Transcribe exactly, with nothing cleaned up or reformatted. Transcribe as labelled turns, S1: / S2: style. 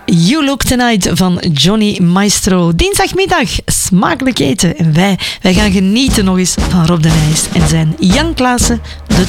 S1: You Look Tonight van Johnny Maestro. Dinsdagmiddag, smakelijk eten. En wij, wij gaan genieten nog eens van Rob de Nijs en zijn Jan Klaassen, de